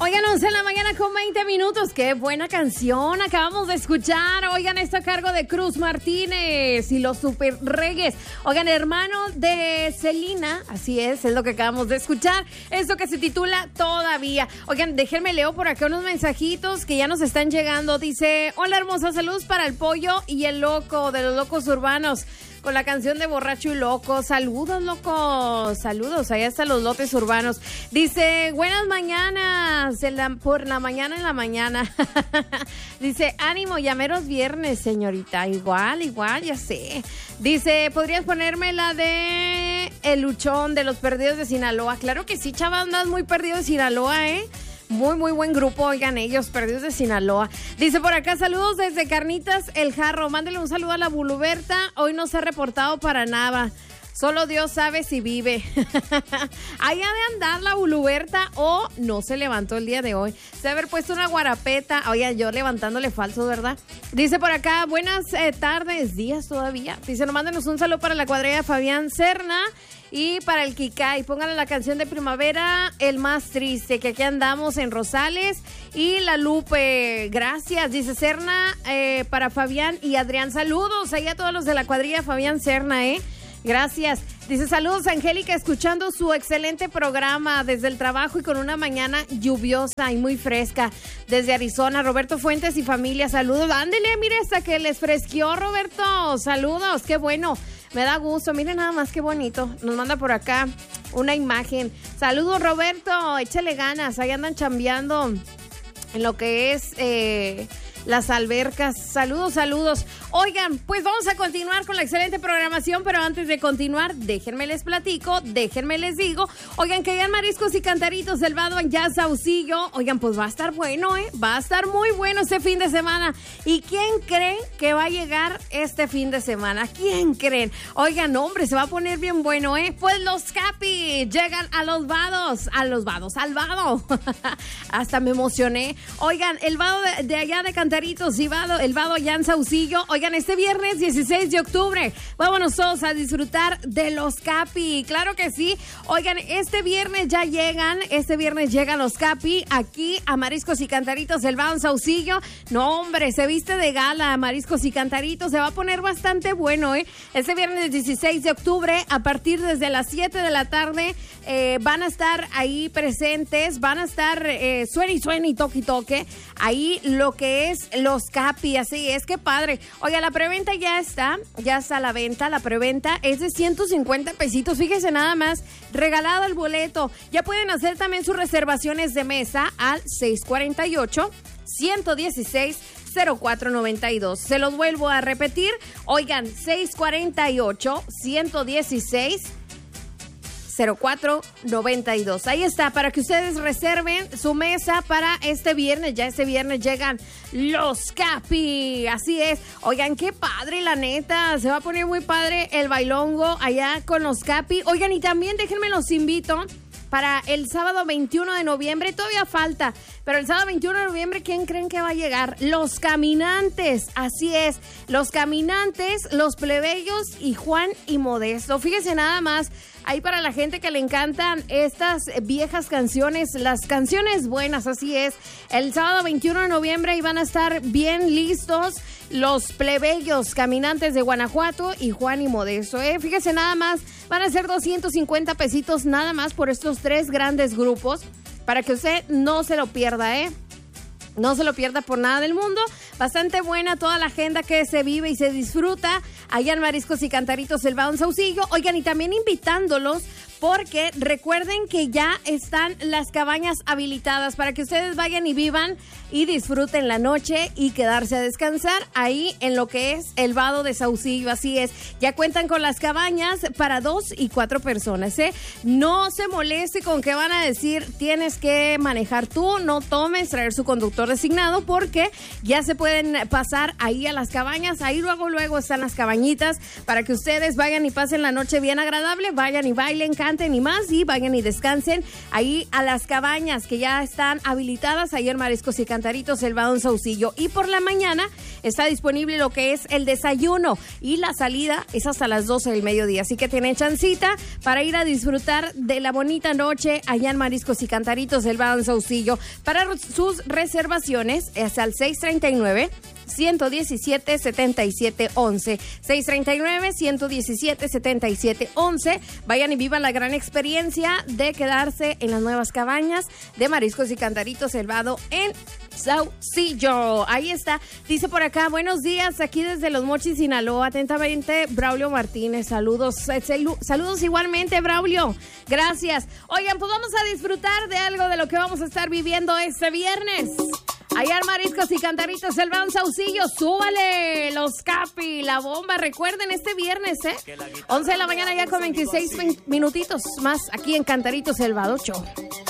Oigan, 11 de la mañana con 20 minutos. Qué buena canción acabamos de escuchar. Oigan, esto a cargo de Cruz Martínez y los Super Reyes. Oigan, hermano de Celina, así es lo que acabamos de escuchar. Esto que se titula Todavía. Oigan, déjenme leo por acá unos mensajitos que ya nos están llegando. Dice, hola hermosa, saludos para el Pollo y el Loco de los Locos Urbanos. Con la canción de Borracho y Loco. Saludos, locos. Saludos. Allá están los lotes urbanos. Dice, buenas mañanas. Por la mañana en la mañana. Dice, ánimo, llameros viernes, señorita. Igual, ya sé. Dice, ¿podrías ponerme la de El Luchón de los Perdidos de Sinaloa? Claro que sí, chava, andas muy perdido de Sinaloa, ¿eh? Muy buen grupo, oigan ellos, Perdidos de Sinaloa. Dice por acá, saludos desde Carnitas El Jarro. Mándele un saludo a la Buluberta. Hoy no se ha reportado para nada. Solo Dios sabe si vive. Ahí ha de andar la Buluberta o no se levantó el día de hoy. Se ha haber puesto una guarapeta. Oye, yo levantándole falso, ¿verdad? Dice por acá, buenas tardes, días todavía. Dice, no, mándenos un saludo para la cuadrilla Fabián Serna. Y para el Kikay, pónganle la canción de primavera, El Más Triste, que aquí andamos en Rosales. Y la Lupe, gracias, dice Serna, para Fabián y Adrián. Saludos ahí a todos los de la cuadrilla Fabián Serna, gracias. Dice, saludos Angélica, escuchando su excelente programa desde el trabajo y con una mañana lluviosa y muy fresca. Desde Arizona, Roberto Fuentes y familia, saludos. Ándele, mire, hasta que les fresqueó, Roberto. Saludos, qué bueno. Me da gusto, miren nada más qué bonito. Nos manda por acá una imagen. Saludos, Roberto, échale ganas. Ahí andan chambeando en lo que es las albercas. Saludos. Oigan, pues vamos a continuar con la excelente programación, pero antes de continuar, déjenme les platico, déjenme les digo. Oigan, que hayan mariscos y cantaritos del Vado allá Saucillo. Oigan, pues va a estar bueno, va a estar muy bueno este fin de semana. ¿Y quién creen que va a llegar este fin de semana? ¿Quién creen? Oigan, hombre, se va a poner bien bueno, Pues los Capi llegan a los Vados, al Vado. Hasta me emocioné. Oigan, el Vado de allá de Cantaritos y el Vado allá en Saucillo. Oigan, este viernes 16 de octubre, vámonos todos a disfrutar de los Capi. Claro que sí. Oigan, este viernes llegan los Capi aquí a Mariscos y Cantaritos del Vado en Saucillo. No, hombre, se viste de gala Mariscos y Cantaritos. Se va a poner bastante bueno, Este viernes 16 de octubre, a partir desde las 7 de la tarde, van a estar ahí presentes, van a estar suene y toque. Ahí lo que es los Capi, así es, que padre. Oiga, la preventa ya está a la venta. La preventa es de 150 pesitos. Fíjese nada más, regalado el boleto. Ya pueden hacer también sus reservaciones de mesa al 648-116-0492. Se los vuelvo a repetir. Oigan, 648-116-0492. Ahí está, para que ustedes reserven su mesa para este viernes. Ya este viernes llegan los Capi. Así es. Oigan, qué padre, la neta. Se va a poner muy padre el bailongo allá con los Capi. Oigan, y también déjenme los invito para el sábado 21 de noviembre. Todavía falta, pero el sábado 21 de noviembre, ¿quién creen que va a llegar? Los Caminantes. Así es, los Caminantes, los Plebeyos y Juan y Modesto. Fíjense nada más, ahí para la gente que le encantan estas viejas canciones, las canciones buenas, así es. El sábado 21 de noviembre ahí van a estar bien listos los Plebeyos, Caminantes de Guanajuato y Juan y Modesto. Fíjese nada más, van a ser 250 pesitos nada más por estos tres grandes grupos, para que usted no se lo pierda, No se lo pierda por nada del mundo. Bastante buena toda la agenda que se vive y se disfruta allá en Mariscos y Cantaritos del Vado en Saucillo. Oigan, y también invitándolos, porque recuerden que ya están las cabañas habilitadas para que ustedes vayan y vivan y disfruten la noche y quedarse a descansar ahí en lo que es el Vado de Saucillo. Así es, ya cuentan con las cabañas para 2 y 4 personas, No se moleste con que van a decir tienes que manejar tú, no tomes, traer su conductor designado, porque ya se pueden pasar ahí a las cabañas. Ahí luego están las cabañitas para que ustedes vayan y pasen la noche bien agradable, vayan y bailen, canten y más, y vayan y descansen ahí a las cabañas que ya están habilitadas ahí en Mariscos y Cantaritos, El Vado en Saucillo. Y por la mañana está disponible lo que es el desayuno y la salida es hasta las 12 del mediodía. Así que tienen chancita para ir a disfrutar de la bonita noche allá en Mariscos y Cantaritos, El Vado en Saucillo. Para sus reservaciones es al 639-117-7711. 639-117-7711. Vayan y vivan la gran experiencia de quedarse en las nuevas cabañas de Mariscos y Cantaritos, El Vado en Saucillo. Ahí está. Dice por acá, buenos días, aquí desde Los Mochis, Sinaloa. Atentamente, Braulio Martínez. Saludos. Saludos igualmente, Braulio. Gracias. Oigan, pues vamos a disfrutar de algo de lo que vamos a estar viviendo este viernes. Allá en Mariscos y Cantaritos, El Vado en Saucillo. Súbale, los Capi, la bomba. Recuerden, este viernes, 11 de la mañana ya con 26 minutitos más aquí en Cantaritos, El Vado Show.